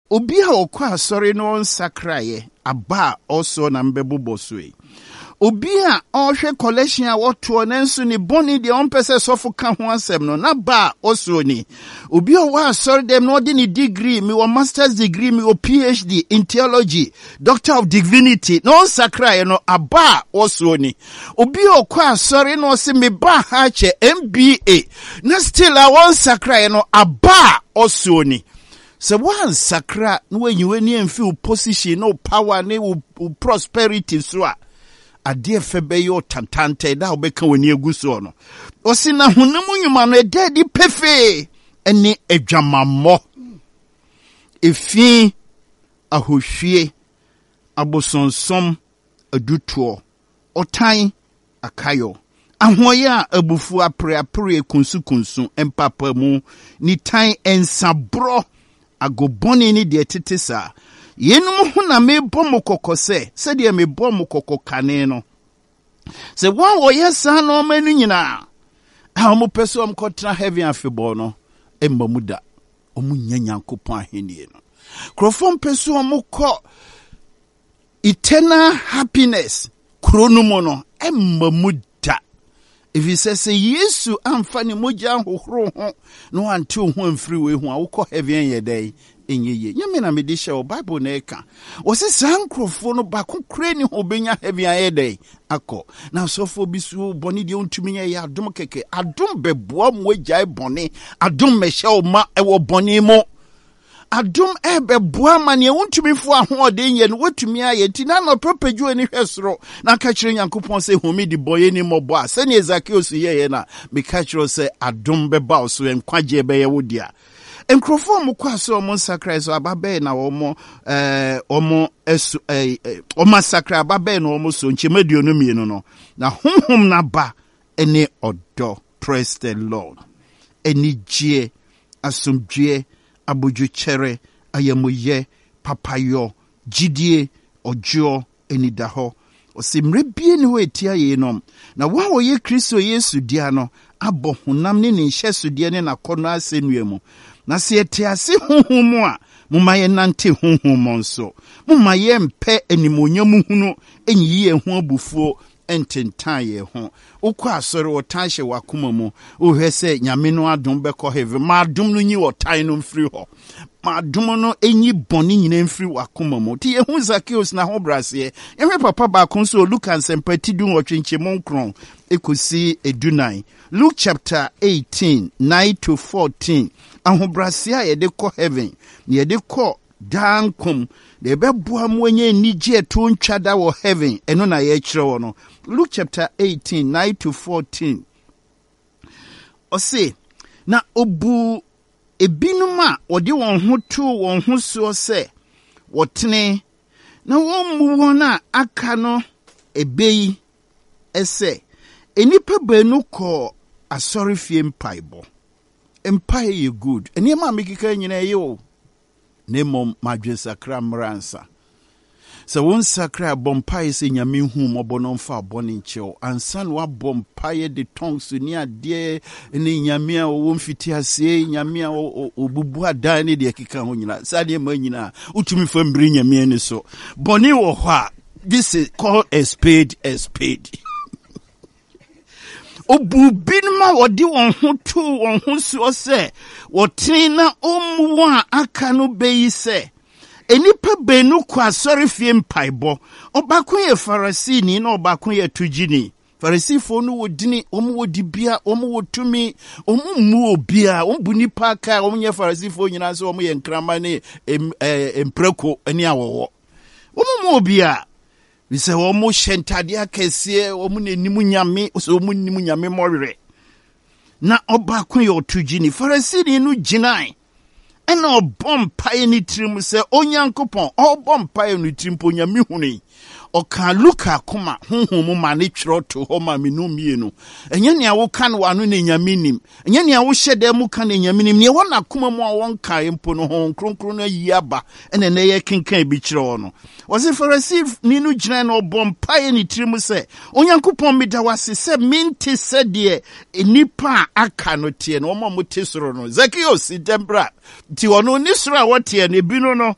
obi a okwa asori no nsakraye aba also na mbebo soi. Obi a ohwe collection a woto nanso ni boni de on pese sofo ka ho asem no na ba also ni. Obi o wa asori dem no de ni degree, mi wa master's degree, mi o PhD in theology, doctor of divinity, no nsakraye no aba also ni. Obi o kwa asori no se me ba ha che MBA, na still a won nsakraye no aba also ni. So one sakra no when you any feel position no power ne prosperity so ade febe yo tantante da obeka wani eguso no osi na honam nyuma no ededi pefe ene adwamammo efi ahohwie abosonsom adutuo otan akayo ahoye a abufu apre kunsu empapa mu ni tan ensabro agoboni ni de tetesa yenum ho na mebɔ mo kokose se de mebɔ mo kokokane no se wan wo yesa no manu nyina a mo peso am kotra heaven afebɔ no emba muda omu nyanyankopɔn ahenie no krofom peso mo kɔ eternal happiness kronumo no emba muda. If he says Yesu amfani moja hohoro ho no ante ho amfiri we ho a wokɔ heaven ye day enye nyame na medisha o Bible na eka o se sankrofo no bako kure ni ho benya heaven ye day akɔ na sofo bisu boni de ontumi ye adom keke adom beboa mo agyae boni adom mehye o ma ewo boni mo adom beboa ma ne wontumi fo ahoɔden ye no wotumi aye ti na no propagyo ni hwesoro na ka kire Nyankopɔn se homi di boye ni mɔbɔ a se ne Zacchaeus ye na me ka kire se adom beba o so enkwagye be ye wodia enkrofo mo kwa so mo sakra so ababe na omo sakra ababe na omo so nchemaduo no mienu no na honhom na ba ene odo. Praise the Lord. Eni gie asomdue aboju chere ayamoye papayo jidie ojo enidaho osimre bie ni ho etia ye nom na wa wo ye Kristo Yesu dia no abo honam ne nhyeso dia ne nakono asenua mu na se etiase honhom a mumaye nante honhom nso mumaye mpe animonyam hunu enyi ho abufuo ententan ye ho ukwa asori otanhye wakoma mu ohwese nyame no adom beko heaven ma adom no nyi otan no mfiri ho ma adom no enyi boni nyina mfiri wakoma mu ti ehu Zacchaeus na ho brase ehwe papa ba kon so Luke ansempati dun otwenchemo nkron ekosi edunan Luke chapter 18 9 to 14 ahobrase a yede ko heaven yede ko dankom de beboa mu enye nige to ntwada wo heaven eno na ye kire wo no Luke chapter 18 9 to 14 ose na obu ebinum a odi won ho to won ho so se wotene na won mu won a aka no ebei ese enipa banu ko asori fie mpaibo empire ye good eni ma mekika nyina ye o nemo madwe sakra mransa so won sakra bompai se nyame hu mobono mfa boni nchew ansan wa bompai de tongues ni ade ni nyame a wo mfiti ase nyame a obubu adan ni de kika ho nyina sade ma nyina utumi fa mbiri nyame ni so boni wo ho a this is called a spade obubinma wodi won ho to won ho so se wotin na omu a aka no beyi se enipa benu kwa sori fie mpaibo obakun ye Farisini na obakun ye tujini Farisifo no wodini omu wodi bia omu wotumi omu mu obia omu nipa ka omu ye Farisifo nyina so omu ye nkrama ne empreko ani awowo omu mu obia bise omu shentade akese omu nenimu nyame so omu nenimu nyame morere na obakun ye otujini Farisini no ginai ena obompaye ni trim se onyankopon obompaye ni trim po nyame huni oka Luka koma honhom ma ne twero to ho ma menu mienu enye ne awo kan wano ne nyame nim enye ne awo hyede mu kan ne nyame nim ne wona koma mu a won kan mpo no ho kronkron na yiaba ena ne ye kenkan bi kyerɛ no wose Pharisee ni no gyina na obompaye ni trim se onyankopon meda wase se minti se de enipa aka no tie no mo te soro no Zacchaeus dembra ti ono ni soro a wote ne bi no